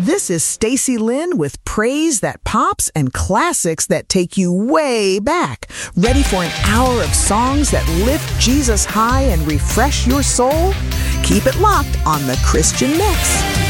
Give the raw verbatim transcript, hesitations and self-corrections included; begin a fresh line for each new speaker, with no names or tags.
This is Stacy Lynn with praise that pops and classics that take you way back. Ready for an hour of songs that lift Jesus high and refresh your soul? Keep it locked on The Christian Mix.